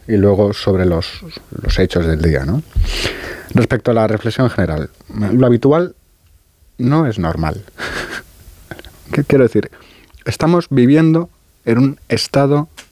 y luego sobre los hechos del día, ¿no? Respecto a la reflexión general, lo habitual no es normal. ¿Qué quiero decir? Estamos viviendo en un estado